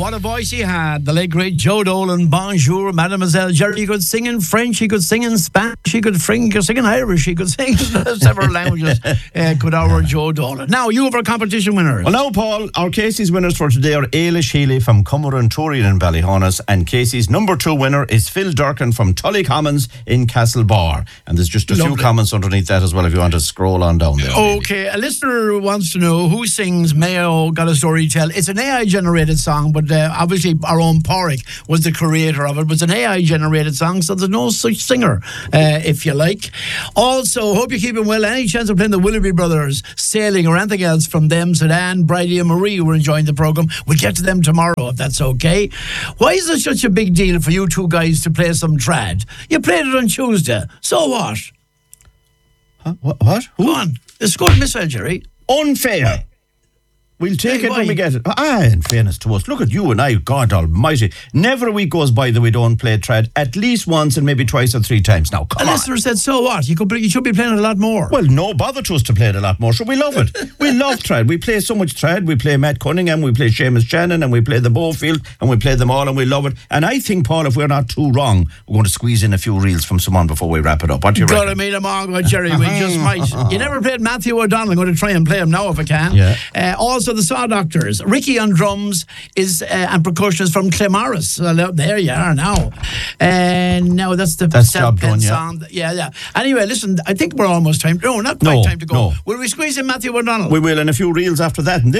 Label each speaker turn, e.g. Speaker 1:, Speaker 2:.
Speaker 1: what a voice he had. The late great Joe Dolan. Bonjour, Mademoiselle Jerry. He could sing in French, he could sing in Spanish, he could sing in Irish, he could sing in several languages. Could our Joe Dolan. Now, you have our competition winners.
Speaker 2: Well, now, Paul, our Casey's winners for today are Ailish Healy from Cummer and Turian in Ballyhonus, and Casey's number 2 winner is Phil Durkin from Tully Commons in Castlebar. And there's just a few comments underneath that as well if you want to scroll on down there.
Speaker 1: Okay, a listener wants to know who sings Mayo Got a Story to Tell. It's an AI-generated song, but obviously our own Porrick was the creator of it. But it's an AI-generated song, so there's no such singer, if you like. Also, hope you're keeping well. Any chance of playing the Willoughby Brothers, Sailing, or anything else from them? So Dan, Bridie and Marie were enjoying the programme. We'll get to them tomorrow, if that's okay. Why is it such a big deal for you two guys to play some trad? You played it on Tuesday. So what?
Speaker 2: Huh? What? Who?
Speaker 1: Go on. It's good missile, Jerry.
Speaker 2: Unfair. We'll take it when we get it. In fairness to us, look at you and I, God almighty. Never a week goes by that we don't play trad at least once and maybe twice or 3 times. Now, come on.
Speaker 1: A listener said, so what? You should be playing it a lot more.
Speaker 2: Well, no bother to us to play it a lot more. So we love it. We love trad. We play so much trad. We play Matt Cunningham, we play Seamus Shannon, and we play the Bowfield, and we play them all, and we love it. And I think, Paul, if we're not too wrong, we're going to squeeze in a few reels from someone before we wrap it up. What do you reckon?
Speaker 1: Got to meet them all, Jerry. We just might. You never played Matthew O'Donnell. I'm going to try and play him now if I can.
Speaker 2: Yeah.
Speaker 1: Also, the Saw Doctors. Ricky on drums is and percussion is from Clemaris. There you are now. And now that's
Speaker 2: job done,
Speaker 1: song. Yeah. Anyway, listen, I think we're almost time. No, not quite time to go.
Speaker 2: No.
Speaker 1: Will we squeeze in Matthew O'Donnell?
Speaker 2: We will, and a few reels after that. And